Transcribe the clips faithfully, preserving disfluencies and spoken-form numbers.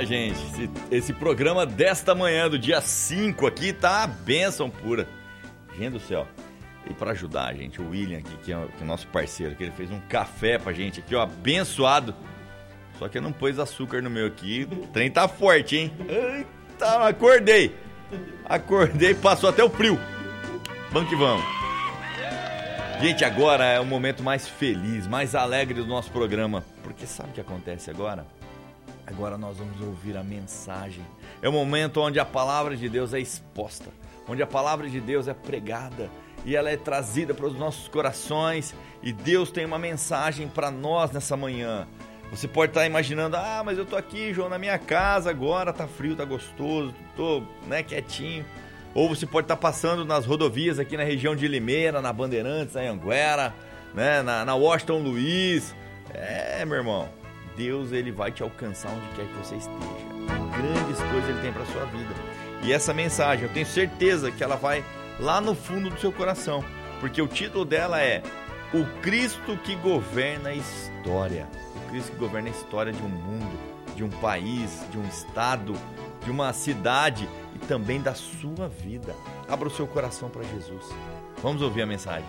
gente, esse, esse programa desta manhã, do dia cinco aqui, tá a bênção pura. Gente do céu. E para ajudar a gente, o William aqui, que é, o, que é nosso parceiro, que ele fez um café pra gente aqui, ó, abençoado. Só que eu não pus açúcar no meu aqui, o trem tá forte, hein? Eita, acordei. Acordei, passou até o frio. Vamos que vamos. Gente, agora é o momento mais feliz, mais alegre do nosso programa. Porque sabe o que acontece agora? Agora nós vamos ouvir a mensagem. É o momento onde a palavra de Deus é exposta, onde a palavra de Deus é pregada e ela é trazida para os nossos corações. E Deus tem uma mensagem para nós nessa manhã. Você pode estar imaginando, ah, mas eu tô aqui, João, na minha casa agora, tá frio, tá gostoso, tô, né, quietinho. Ou você pode estar passando nas rodovias aqui na região de Limeira, na Bandeirantes, na Anhanguera, né, na, na Washington Luiz. É, meu irmão, Deus, ele vai te alcançar onde quer que você esteja. Grandes coisas ele tem para sua vida. E essa mensagem, eu tenho certeza que ela vai lá no fundo do seu coração, porque o título dela é O Cristo que Governa a História. O Cristo que governa a história de um mundo, de um país, de um estado, de uma cidade e também da sua vida. Abra o seu coração para Jesus. Vamos ouvir a mensagem.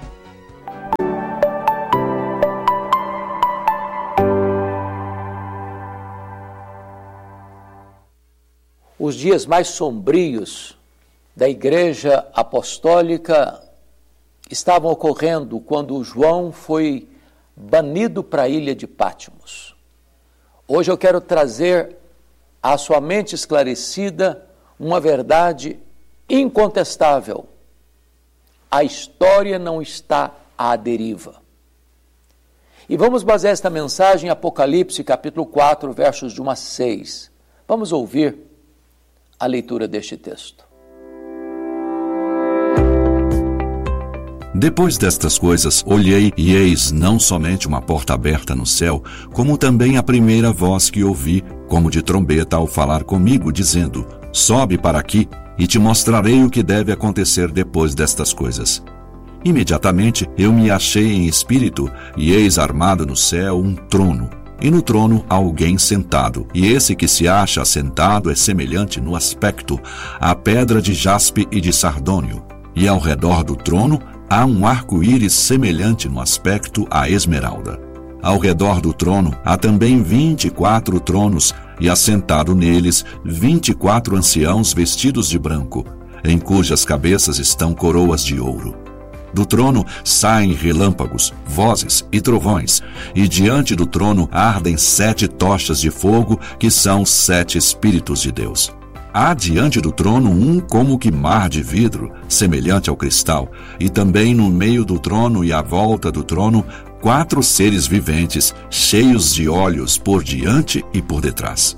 Os dias mais sombrios da Igreja Apostólica estavam ocorrendo quando João foi banido para a ilha de Patmos. Hoje eu quero trazer à sua mente esclarecida uma verdade incontestável. A história não está à deriva. E vamos basear esta mensagem em Apocalipse, capítulo quatro, versos de um a seis. Vamos ouvir a leitura deste texto. Depois destas coisas, olhei e eis não somente uma porta aberta no céu, como também a primeira voz que ouvi, como de trombeta ao falar comigo, dizendo: sobe para aqui e te mostrarei o que deve acontecer depois destas coisas. Imediatamente eu me achei em espírito, e eis armado no céu um trono, e no trono alguém sentado, e esse que se acha assentado é semelhante no aspecto à pedra de jaspe e de sardônio, e ao redor do trono há um arco-íris semelhante no aspecto à esmeralda. Ao redor do trono há também vinte e quatro tronos, e assentado neles vinte e quatro anciãos vestidos de branco, em cujas cabeças estão coroas de ouro. Do trono saem relâmpagos, vozes e trovões, e diante do trono ardem sete tochas de fogo, que são sete Espíritos de Deus. Há diante do trono um como que mar de vidro, semelhante ao cristal, e também no meio do trono e à volta do trono, quatro seres viventes, cheios de olhos por diante e por detrás.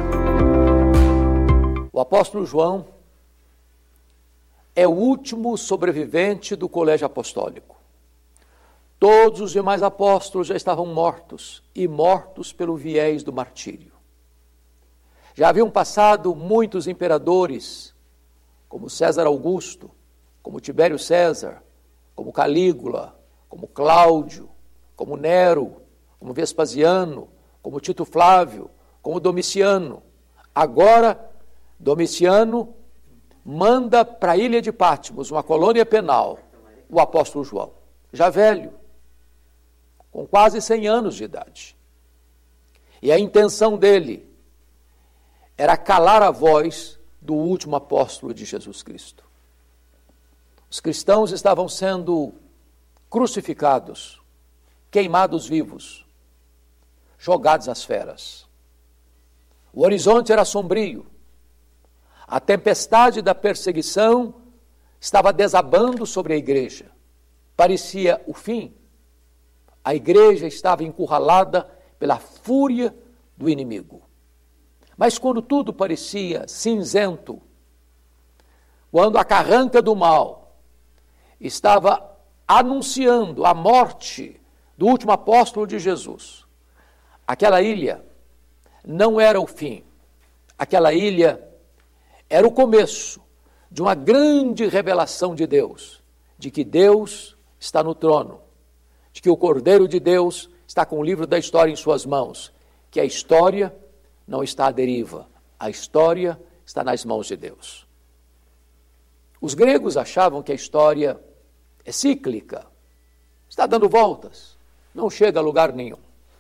O apóstolo João é o último sobrevivente do colégio apostólico. Todos os demais apóstolos já estavam mortos, e mortos pelo viés do martírio. Já haviam passado muitos imperadores, como César Augusto, como Tibério César, como Calígula, como Cláudio, como Nero, como Vespasiano, como Tito Flávio, como Domiciano. Agora, Domiciano manda para a ilha de Patmos, uma colônia penal, o apóstolo João, já velho, com quase cem anos de idade. E a intenção dele era calar a voz do último apóstolo de Jesus Cristo. Os cristãos estavam sendo crucificados, queimados vivos, jogados às feras. O horizonte era sombrio. A tempestade da perseguição estava desabando sobre a igreja. Parecia o fim. A igreja estava encurralada pela fúria do inimigo. Mas quando tudo parecia cinzento, quando a carranca do mal estava anunciando a morte do último apóstolo de Jesus, aquela ilha não era o fim. Aquela ilha era o começo de uma grande revelação de Deus, de que Deus está no trono, de que o Cordeiro de Deus está com o livro da história em suas mãos, que a história não está à deriva. A história está nas mãos de Deus. Os gregos achavam que a história é cíclica, está dando voltas, não chega a lugar nenhum.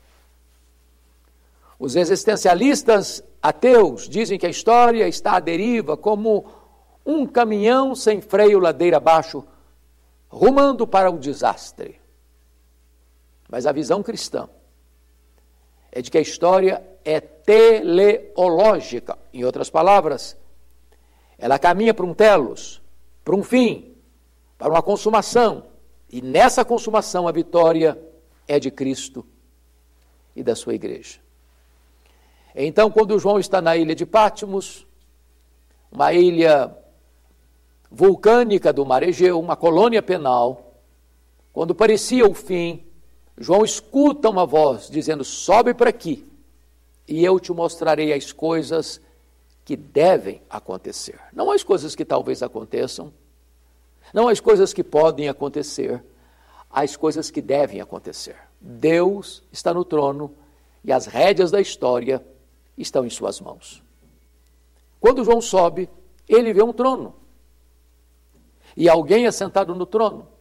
Os existencialistas ateus dizem que a história está à deriva como um caminhão sem freio ladeira abaixo, rumando para o desastre. Mas a visão cristã é de que a história é teleológica. Em outras palavras, ela caminha para um telos, para um fim, para uma consumação. E nessa consumação a vitória é de Cristo e da sua igreja. Então, quando João está na ilha de Patmos, uma ilha vulcânica do mar Egeu, uma colônia penal, quando parecia o fim, João escuta uma voz dizendo: sobe para aqui e eu te mostrarei as coisas que devem acontecer. Não as coisas que talvez aconteçam, não as coisas que podem acontecer, as coisas que devem acontecer. Deus está no trono e as rédeas da história estão em suas mãos. Quando João sobe, ele vê um trono e alguém assentado no trono.